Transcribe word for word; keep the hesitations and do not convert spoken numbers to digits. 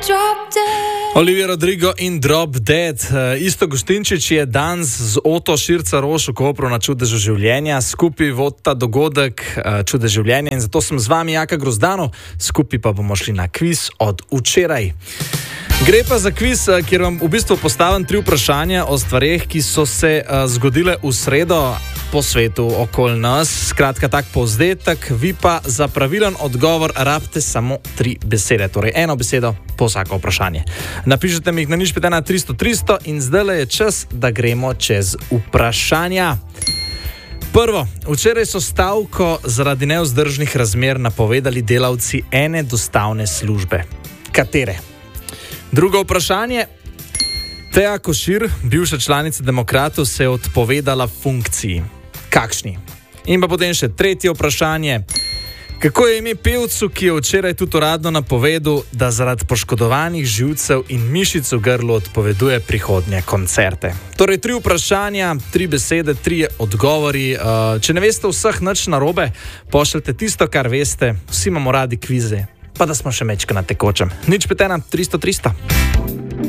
Olivia Rodrigo in Drop Dead. Isto Gustinčič je danes z Oto Širca Roš v Kopru na Čudežu življenja. Skupaj vodita dogodek Čudež življenja in zato sem z vami Jaka Grozdanov. Skupaj pa bomo šli na kviz od včeraj. Gre pa za kviz, kjer vam v bistvu postavim tri vprašanja o stvareh, ki so se zgodile v sredo po svetu okoli nas. Skratka, tak povzetek, vi pa za pravilen odgovor rabite samo tri besede, torej eno besedo po vsako vprašanje. Napišite mi jih na nič pet ena tristo tristo in zdaj je čas, da gremo čez vprašanja. Prvo, včeraj so stavko zaradi nevzdržnih razmer napovedali delavci ene dostavne službe. Katere? Drugo vprašanje. Teja Košir, bivša članica Demokratov, se je odpovedala funkciji. Kakšni? In pa potem še tretje vprašanje. Kako je ime pevcu, ki je včeraj tudi uradno napovedal, da zaradi poškodovanih živcev in mišic v grlu odpoveduje prihodnje koncerte? Torej, tri vprašanja, tri besede, tri odgovori. Če ne veste vseh nič narobe, pošljite tisto, kar veste. Vsi imamo radi kvize, pa da smo še mečka na tekočem. nič pet ena tristo tristo.